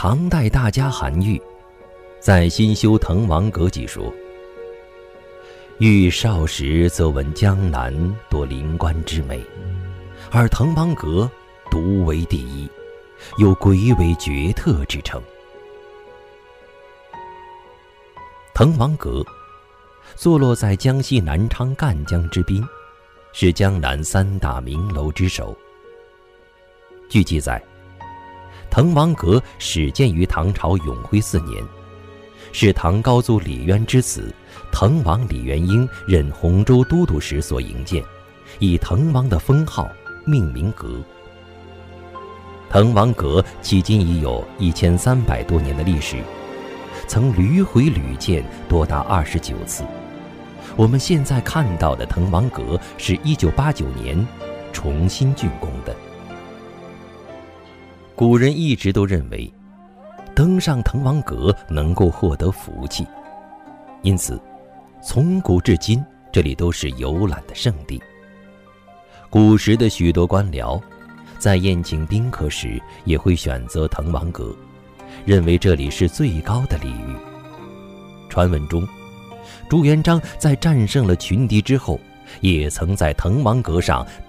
唐代大家韩愈在《新修滕王阁记》说：愈少时则闻江南多灵官之美，而滕王阁独为第一，有鬼尾绝特之称。滕王阁坐落在江西南昌赣江之滨，是江南3大名楼之首。据记载，滕王阁始建于唐朝永徽4年，是唐高祖李渊之子滕王李元婴任洪州都督时所营建，以滕王的封号命名阁。滕王阁迄今已有1300多年的历史，曾屡毁屡建多达29次。我们现在看到的滕王阁是1989年重新竣工的。古人一直都认为登上滕王阁能够获得福气，因此从古至今这里都是游览的圣地。古时的许多官僚在宴请宾客时也会选择滕王阁，认为这里是最高的礼遇。传闻中，朱元璋在战胜了群敌之后，也曾在滕王阁上